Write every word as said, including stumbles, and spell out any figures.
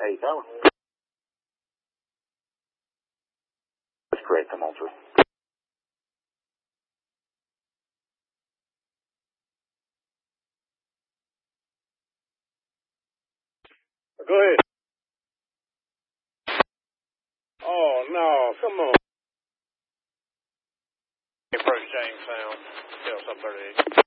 Hey, Tower. That's correct. I'm on through. Go ahead. Oh, no, come on. Approach James Sound, L sub thirty-eight.